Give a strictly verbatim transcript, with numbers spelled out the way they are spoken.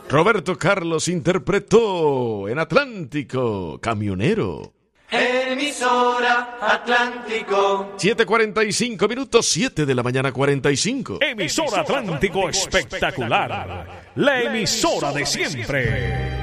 Roberto Carlos interpretó en Atlántico, Camionero. Emisora Atlántico. siete cuarenta y cinco minutos, siete de la mañana cuarenta y cinco. Emisora Atlántico espectacular. La emisora de siempre.